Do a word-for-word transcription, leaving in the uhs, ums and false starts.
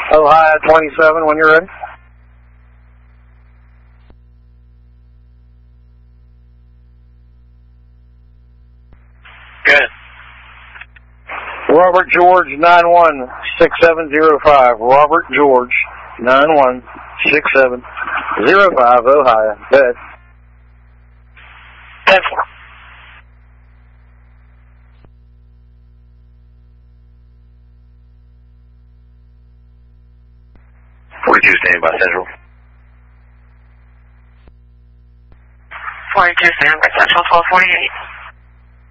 Ohio twenty-seven, when you're ready. Good. Robert George, nine one six seven zero five. Robert George, nine one six seven zero five, Ohio. Good. ten four. forty-two, standing by Central. forty-two, standing by Central, twelve forty-eight.